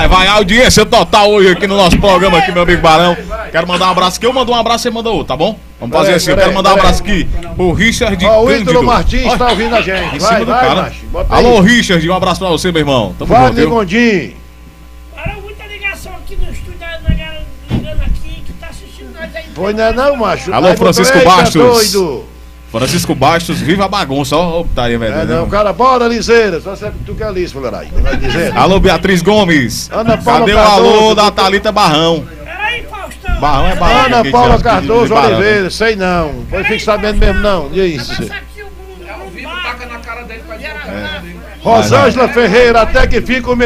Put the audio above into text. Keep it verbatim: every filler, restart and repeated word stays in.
Vai, vai, audiência total hoje aqui no nosso programa, aqui, meu amigo Barão. Quero mandar um abraço aqui. Eu mando um abraço, você manda outro, tá bom? Vamos fazer assim. Eu quero mandar um abraço aqui pro Richard Ó, o Cândido. Ítalo Martins tá ouvindo a gente. Em Vai, cima do vai, cara. macho. Bota aí. Alô, Richard, um abraço pra você, meu irmão. Tamo Vai, junto, viu? Gondim. Barão, muita ligação aqui no estúdio, na galera ligando aqui, que tá assistindo nós aí. Foi, não é não, macho? Alô, Aí, Francisco botou, eita, Bastos. doido. Francisco Bastos, viva a bagunça. Ó, tá aí, velho. É não, cara, bora, Liseira. Só sempre tu que é liso, mulherada. Não vai dizer. Alô, Beatriz Gomes. Ana Paula Cadê o Cardoso, alô da doutor? Thalita Barrão? Peraí, Faustão. Barrão é Barrão. Ana que Paula chama de- de Cardoso Barão, né? Oliveira, sei não. Foi fique sabendo mesmo não. E isso? Vai aqui o Bruno. Ao vivo, taca na cara dele pra Rosângela Ferreira, até que fica o